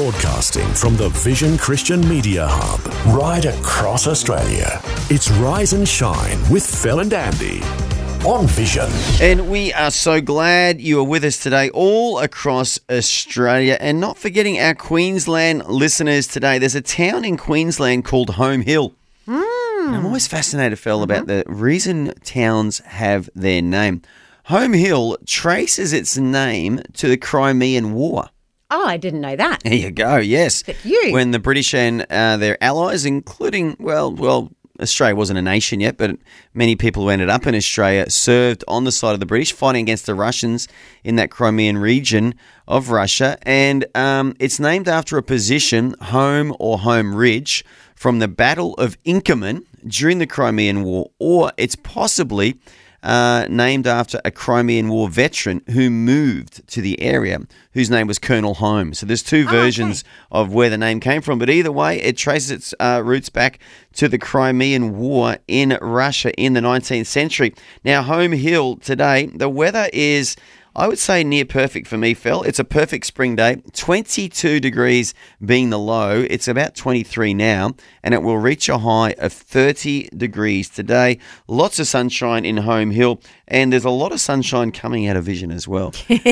Broadcasting from the Vision Christian Media Hub, right across Australia. It's Rise and Shine with Phil and Andy on Vision. And we are so glad you are with us today all across Australia, and not forgetting our Queensland listeners today. There's a town in Queensland called Home Hill. I'm always fascinated, Phil, about the reason towns have their name. Home Hill traces its name to the Crimean War. Oh, I didn't know that. There you go, yes. But you. When the British and their allies, including, well, Australia wasn't a nation yet, but many people who ended up in Australia served on the side of the British, fighting against the Russians in that Crimean region of Russia. And it's named after a position, Home or Home Ridge, from the Battle of Inkerman during the Crimean War, or it's possibly named after a Crimean War veteran who moved to the area, whose name was Colonel Home. So there's two versions of where the name came from, but either way, it traces its roots back to the Crimean War in Russia in the 19th century. Now, Home Hill today, the weather is, I would say, near perfect for me, Phil. It's a perfect spring day, 22 degrees being the low. It's about 23 now, and it will reach a high of 30 degrees today. Lots of sunshine in Home Hill, and there's a lot of sunshine coming out of Vision as well.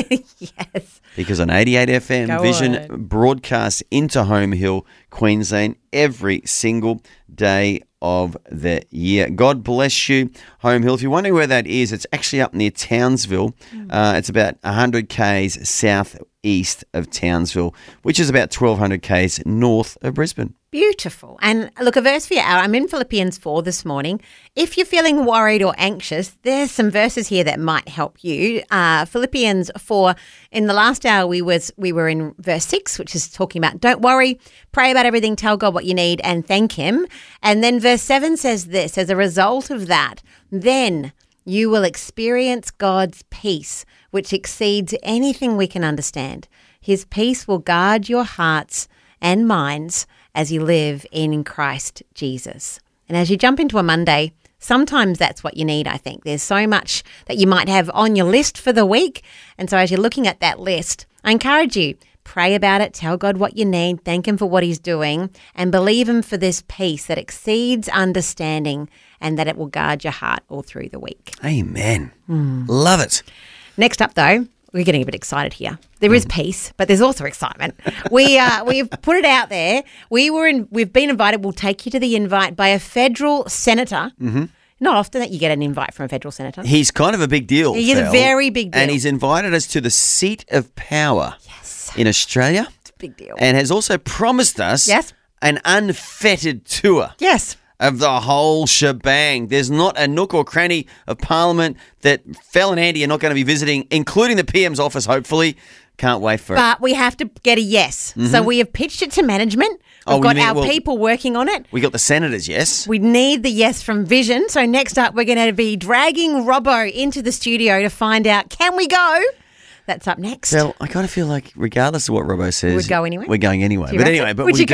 Yes. Because on 88 FM, Vision broadcasts into Home Hill, Queensland, every single day of the year. God bless you, Home Hill. If you're wondering where that is, it's actually up near Townsville. It's about 100 k's southeast of Townsville, which is about 1,200 k's north of Brisbane. Beautiful. And look, a verse for your hour. I'm in Philippians 4 this morning. If you're feeling worried or anxious, there's some verses here that might help you. Philippians 4, in the last hour, we were in verse 6, which is talking about don't worry, pray about everything, tell God what you need and thank him. And then verse 7 says this, as a result of that, then you will experience God's peace, which exceeds anything we can understand. His peace will guard your hearts and minds as you live in Christ Jesus. And as you jump into a Monday, sometimes that's what you need, I think. There's so much that you might have on your list for the week. And so as you're looking at that list, I encourage you, pray about it, tell God what you need, thank him for what he's doing, and believe him for this peace that exceeds understanding and that it will guard your heart all through the week. Amen. Love it. Next up, though, we're getting a bit excited here. There is peace, but there's also excitement. We've put it out there. We've been invited. We'll take you to the invite by a federal senator. Not often that you get an invite from a federal senator. He's kind of a big deal. He is a very big deal. And he's invited us to the seat of power in Australia. It's a big deal. And has also promised us an unfettered tour. Yes. Of the whole shebang. There's not a nook or cranny of Parliament that Phil and Andy are not going to be visiting, including the PM's office, hopefully. Can't wait for it. But we have to get a yes. So we have pitched it to management. We've got our people working on it. We got the senators, yes. We need the yes from Vision. So next up, we're going to be dragging Robbo into the studio to find out, can we go? That's up next. Phil, I kind of feel like regardless of what Robbo says, we'd go anyway. We're going anyway. But anyway,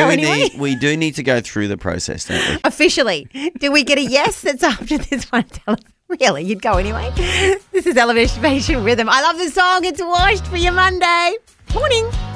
we do need to go through the process, don't we? Officially. Do we get a yes that's after this one? Really? You'd go anyway? This is Elevation Rhythm. I love the song. It's washed for your Monday. Morning.